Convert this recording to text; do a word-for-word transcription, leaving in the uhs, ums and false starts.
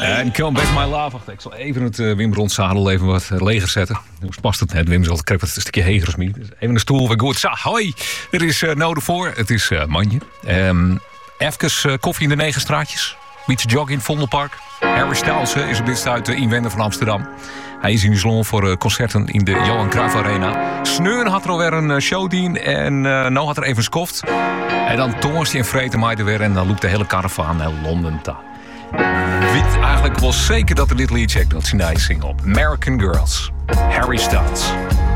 En Come Back My Love. Wacht, ik zal even het uh, Wim Rond zadel even wat uh, leger zetten. Hoe past het net? Wim zal kreeg wat een stukje heger als me. Dus even een stoel. We goed. Zo, hoi. Er is uh, nodig voor. Het is uh, Manje. Um, even uh, koffie in de negen straatjes. Beetje joggen in het Vondelpark. Harry Styles uh, is op dit stuit uh, inwender van Amsterdam. Hij is in Islon voor uh, concerten in de Johan Cruijff Arena. Sneur had er alweer een uh, showdien. En uh, nou had er even skoft. En dan tongens hij en vreten maaide weer. En dan loopt de hele karavaan naar Londen ta. Weet eigenlijk wel zeker dat er dit liedje dat Sinai zingen op American Girls. Harry Styles.